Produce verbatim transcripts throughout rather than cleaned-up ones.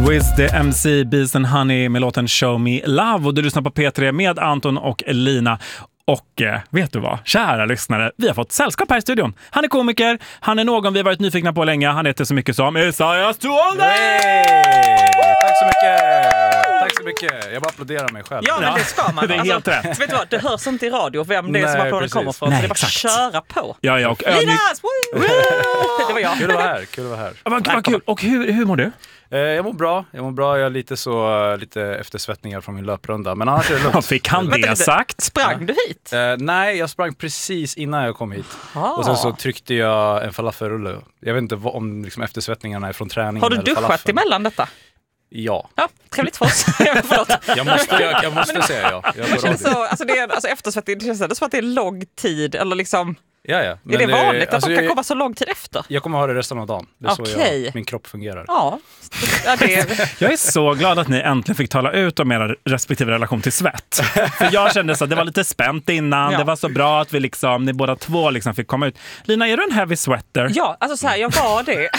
Wiz the M C, Bees and Honey med låten Show Me Love. Och du lyssnar på P tre med Anton och Lina. Och eh, vet du vad, kära lyssnare, vi har fått sällskap här i studion. Han är komiker, han är någon vi har varit nyfikna på länge. Han heter så mycket som Esaias Tuolde! Tack så mycket! Tack så mycket. Jag bara applåderar mig själv. Ja, men det ska man. Det är helt alltså, rätt. Vet du vad, det hörs inte i radio vem det är Nej, som applåden precis. kommer från. Nej, så det är bara exakt. köra på. Ja, ja, och ödmjuk... Linas! Woo! Det var jag. Kul att vara här, kul att vara här. Ja, vad, vad kul. Och hur, hur mår du? Eh, jag mår bra, jag mår bra. Jag har lite så, lite eftersvettningar från min löprunda. Men annars är det lugnt. Fick han det lite. sagt? Sprang du hit? Eh, nej, jag sprang precis innan jag kom hit. Ah. Och sen så tryckte jag en falafelrulle. Jag vet inte vad, om liksom eftersvettningarna är från träningen. Har du eller duschat falafel. emellan detta? Ja. Ja, trevligt för oss. Förlåt. Jag måste, jag, jag måste säga ja. Jag Det går känns radio. så, alltså det är, alltså eftersvettning, det känns det som att det är lång tid, eller liksom, Ja, ja. Men är det vanligt att alltså, de kan jag, komma så lång tid efter? jag kommer ha det resten av dagen. Det är så Okej. jag, min kropp fungerar. Ja, ja det är, Jag är så glad att ni äntligen fick tala ut om era respektive relation till svett. För jag kände så att det var lite spänt innan. Ja. Det var så bra att vi liksom, ni båda två liksom fick komma ut. Lina, är du en heavy sweater? ja, alltså så här, jag var det.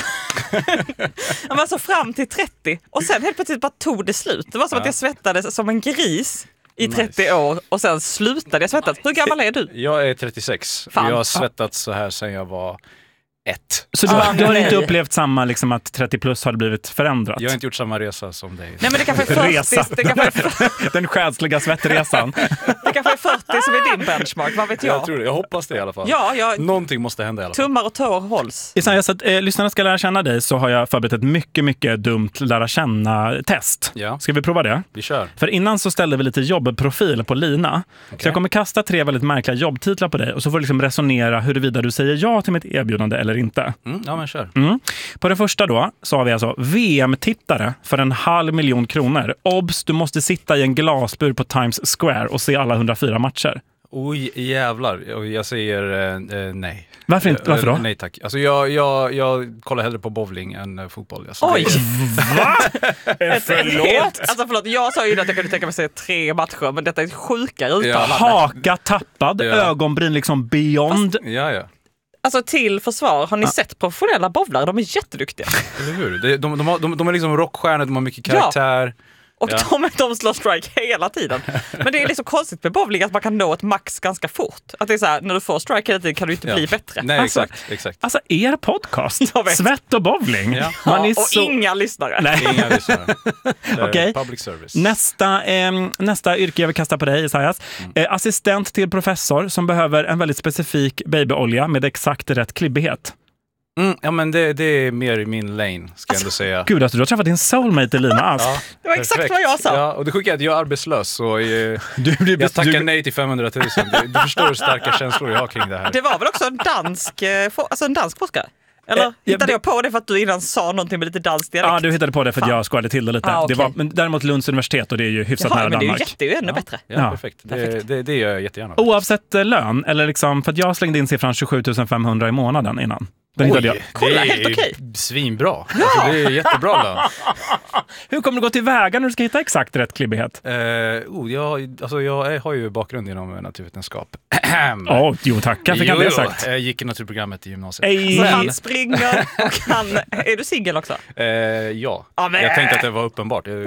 Jag var så fram till trettio och sen helt plötsligt bara tog det slut. Det var som Ja. att jag svettades som en gris i Nice. trettio år och sen slutade jag svettas. Hur gammal är du? Jag är trettiosex. Fan. Jag har svettats så här sedan jag var ett. Så du, Ah, du har nej. inte upplevt samma liksom, att trettio plus har blivit förändrat? Jag har inte gjort samma resa som dig. Nej, men det kanske är Resa. fyrtio, det kanske är, Den själsliga svettresan. det kanske är fyrtio som är din benchmark, vad vet jag? Jag tror det. Jag hoppas det i alla fall. Ja, jag, Någonting måste hända i alla fall. tummar och tår hålls. Isaiah, så att eh, lyssnarna ska lära känna dig så har jag förberett ett mycket, mycket dumt lära känna-test. Ja. Ska vi prova det? Vi kör. För innan så ställde vi lite jobbprofil på Lina. Så jag kommer kasta tre väldigt märkliga jobbtitlar på dig och så får du liksom resonera huruvida du säger ja till mitt erbjudande eller inte. Mm, ja, men kör. Mm. På den första då så har vi alltså V M-tittare för en halv miljon kronor. Obs, du måste sitta i en glasbur på Times Square och se alla hundrafyra matcher. Oj, jävlar. Och jag säger eh, eh, nej. Varför inte? Varför då? Eh, nej tack. Alltså jag, jag, jag kollar hellre på bowling än eh, fotboll. Alltså, Oj! Va? Förlåt? Alltså förlåt, jag sa ju att jag kunde tänka mig att se tre matcher, men detta är ett sjukare uttalande. Haka tappad, Ja. ögonbryn liksom beyond. Ja, ja. Alltså till försvar, har ni sett professionella bowlare? De är jätteduktiga. Eller hur? De, de, de, har, de, de är liksom rockstjärnor, de har mycket karaktär. Och Ja. de, de slår strike hela tiden. Men det är liksom konstigt med bowling att man kan nå ett max ganska fort. Att det är så här, när du får strike hela tiden kan du inte Ja. bli bättre. Nej, Alltså- exakt. exakt. Alltså er podcast, Jag vet. Svett och bowling. Ja. Man är och så... inga lyssnare. Nej. Inga lyssnare. Det är Okej. Public service. Nästa, eh, nästa yrke jag vill kasta på dig, Isaias. Eh, assistent till professor som behöver en väldigt specifik babyolja med exakt rätt klibbighet. Mm, ja, men det, det är mer i min lane, ska jag ändå säga. Gud, alltså, du har träffat din soulmate Lina. Alltså. Ja, Det var exakt perfekt. vad jag sa. Ja, och det sjuka är att jag är arbetslös, så eh, Du, du, jag tackar du, nej till femhundratusen. Du, du förstår hur starka känslor jag har kring det här. Det var väl också en dansk, eh, for, alltså en dansk forskare? Eller Eh, ja, hittade det- jag på det för att du innan sa någonting med lite dansk dialekt? ja, du hittade på det för att Fan. jag skojade till det lite. Ah, okej. det var, men däremot Lunds universitet och det är ju hyfsat Jaha, nära men det är ju Danmark. jätte, det är ju ännu Ja. bättre. Ja, Ja. perfekt. Det, Perfekt. det, det gör jag jättegärna. Oavsett eh, lön, eller liksom, för att jag slängde in siffran tjugosju tusen femhundra i månaden innan. Den hittade jag. Kolla, det helt är okej. svinbra. Alltså, det är jättebra lön. Hur kommer du gå tillväga när du ska hitta exakt rätt klibbighet? Eh, oh, jag, alltså, jag har ju bakgrund inom naturvetenskap. Åh, oh, jo tackar, fick han Jo, det jo. sagt. Jag gick i naturprogrammet i gymnasiet. Ej. Så Men- han springer och han... Är du singel också? Eh, ja. Ja, men- Jag tänkte att det var uppenbart. Jag,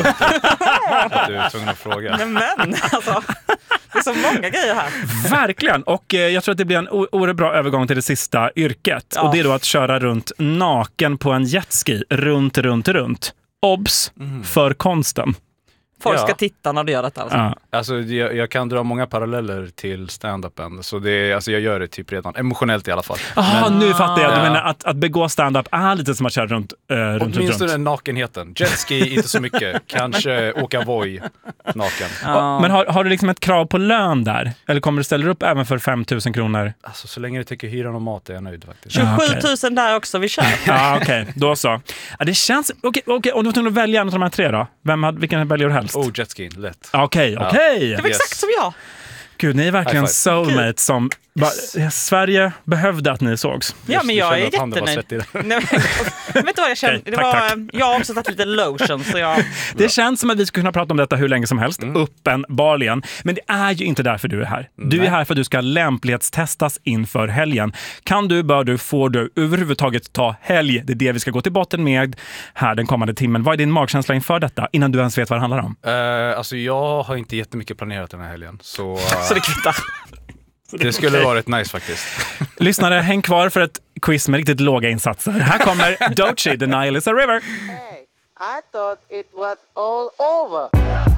att du är tvungen att fråga. Nej, men alltså, det är så många grejer här. Verkligen, och eh, jag tror att det blir en o- oerhört bra övergång till det sista yrket. Ja. Och det är då att köra runt naken på en jetski, runt, runt, runt. Obs för konsten. Folk Ja. ska titta när du gör detta. Alltså. Ja. Alltså, jag, jag kan dra många paralleller till stand-upen. Så det är, alltså, jag gör det typ redan, emotionellt i alla fall. Aha, nu fattar jag. Du Ja. menar att, att begå stand-up är lite som att köra runt, eh, runt, runt, Åtminstone runt. nakenheten. Jetski, inte så mycket. Kanske åka Voi naken. Ja. Men har, har du liksom ett krav på lön där? Eller kommer du ställa upp även för fem tusen kronor? Alltså, så länge det täcker hyran och mat är jag nöjd faktiskt. Ja. tjugosju tusen där också, vi kör. Ja, okej. Då så. Ja, det känns... Okej, okej. Om du var tvungen att välja en av de här tre då? Vem hade, vilken väljer du helst? Oh, jetski, lätt. Okej, Ja. okej. Det var Yes. exakt som jag. Gud, ni är verkligen High five. soulmates som Va, Sverige behövde att ni sågs. Ja, men jag är jättenöjd. Nej, men, vet du vad jag kände? Okay, det tack, var, tack. Jag har också tagit lite lotion. Så jag... Det känns som att vi skulle kunna prata om detta hur länge som helst, mm. uppenbarligen. Men det är ju inte därför du är här. Du Nej. är här för att du ska lämplighetstestas inför helgen. Kan du, bör du, får du överhuvudtaget ta helg? Det är det vi ska gå till botten med här den kommande timmen. Vad är din magkänsla inför detta innan du ens vet vad det handlar om? Uh, alltså jag har inte jättemycket planerat den här helgen. Så, uh... så det kvittar. Det skulle varit nice faktiskt. Lyssnare, häng kvar för ett quiz med riktigt låga insatser. Här kommer Doechii, The Nile is a River. Hey, I thought it was all over.